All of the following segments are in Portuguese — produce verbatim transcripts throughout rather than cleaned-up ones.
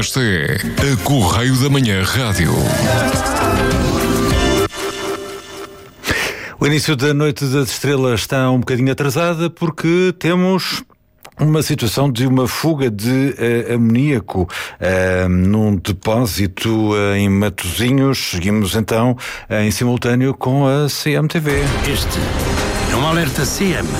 Esta é a Correio da Manhã Rádio. O início da Noite das Estrelas está um bocadinho atrasada porque temos uma situação de uma fuga de uh, amoníaco uh, num depósito uh, em Matosinhos. Seguimos então uh, em simultâneo com a C M T V. Este é um alerta C M.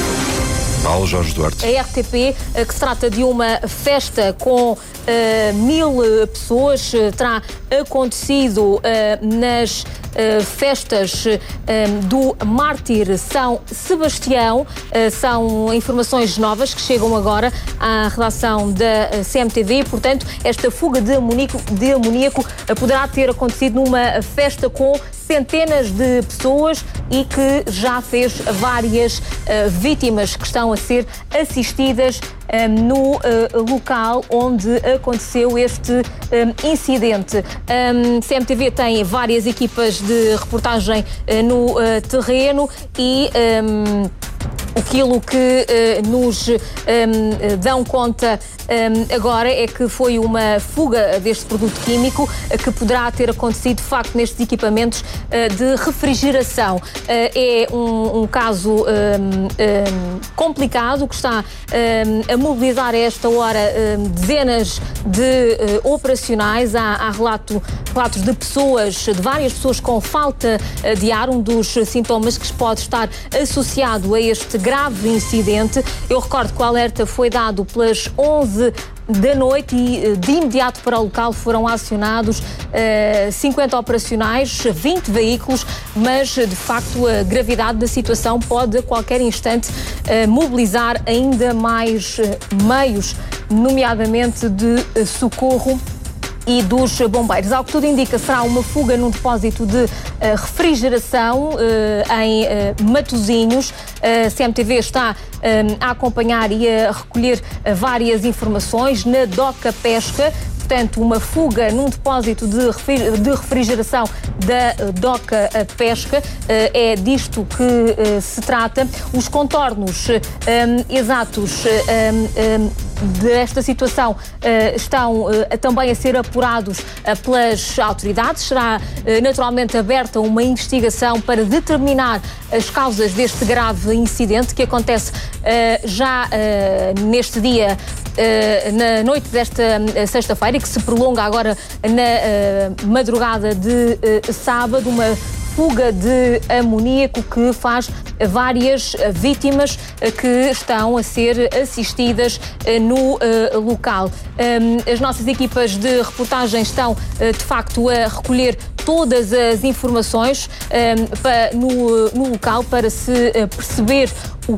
Paulo Jorge Duarte. A R T P, que se trata de uma festa com uh, mil pessoas, terá acontecido uh, nas uh, festas uh, do Mártir São Sebastião. Uh, são informações novas que chegam agora à redação da C M T V. Portanto, esta fuga de amoníaco, de amoníaco poderá ter acontecido numa festa com centenas de pessoas e que já fez várias uh, vítimas que estão a ser assistidas um, no uh, local onde aconteceu este um, incidente. Um, C M T V tem várias equipas de reportagem uh, no uh, terreno e um, aquilo que uh, nos um, dão conta um, agora é que foi uma fuga deste produto químico uh, que poderá ter acontecido, de facto, nestes equipamentos uh, de refrigeração. Uh, é um, um caso um, um, complicado que está um, a mobilizar a esta hora um, dezenas de uh, operacionais. Há, há relato, relatos de pessoas, de várias pessoas com falta uh, de ar, um dos sintomas que pode estar associado a este grave incidente. Eu recordo que o alerta foi dado pelas onze da noite e de imediato para o local foram acionados uh, cinquenta operacionais, vinte veículos, mas de facto a gravidade da situação pode a qualquer instante uh, mobilizar ainda mais uh, meios, nomeadamente de uh, socorro e dos bombeiros. Ao que tudo indica, será uma fuga num depósito de uh, refrigeração uh, em uh, Matosinhos. A C M T V está uh, a acompanhar e a recolher uh, várias informações na Doca Pesca. Portanto, uma fuga num depósito de refrigeração da Doca Pesca. É disto que se trata. Os contornos um, exatos um, um, desta situação uh, estão uh, também a ser apurados uh, pelas autoridades. Será uh, naturalmente aberta uma investigação para determinar as causas deste grave incidente que acontece uh, já uh, neste dia, uh, na noite desta uh, sexta-feira, e que se prolonga agora na uh, madrugada de uh, sábado. Uma fuga de amoníaco que faz várias vítimas que estão a ser assistidas no local. As nossas equipas de reportagem estão, de facto, a recolher todas as informações no, no local para se perceber o